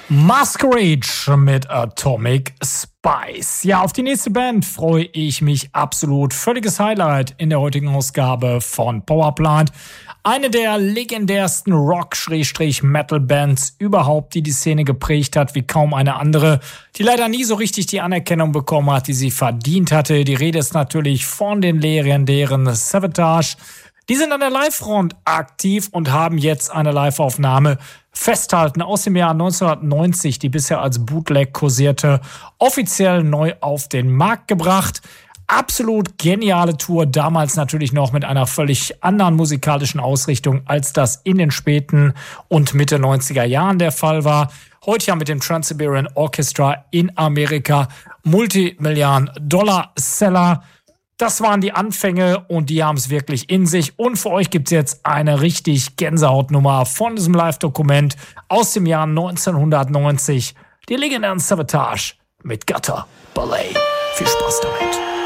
Masquerade mit Atomic Spice. Ja, auf die nächste Band freue ich mich absolut. Völliges Highlight in der heutigen Ausgabe von Powerplant. Eine der legendärsten Rock-Metal-Bands überhaupt, die die Szene geprägt hat, wie kaum eine andere, die leider nie so richtig die Anerkennung bekommen hat, die sie verdient hatte. Die Rede ist natürlich von den legendären Savatage. Die sind an der Live-Front aktiv und haben jetzt eine Live-Aufnahme festhalten aus dem Jahr 1990, die bisher als Bootleg kursierte, offiziell neu auf den Markt gebracht. Absolut geniale Tour, damals natürlich noch mit einer völlig anderen musikalischen Ausrichtung, als das in den späten und Mitte 90er Jahren der Fall war. Heute ja mit dem Trans-Siberian Orchestra in Amerika, Multimilliarden-Dollar-Seller. Das waren die Anfänge und die haben es wirklich in sich. Und für euch gibt's jetzt eine richtig Gänsehautnummer von diesem Live-Dokument aus dem Jahr 1990. Die legendären Savatage mit Gutter Ballet. Viel Spaß damit.